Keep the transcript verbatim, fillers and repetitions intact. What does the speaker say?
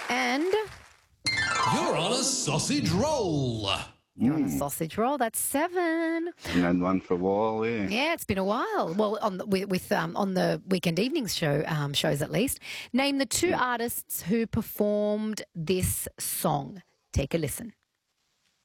And You're on a sausage roll. you're on a sausage roll. That's seven. And then one for a while, yeah. Yeah, it's been a while. Well, on the, with, with um, on the weekend evenings show um, shows at least. Name the two artists who performed this song. Take a listen.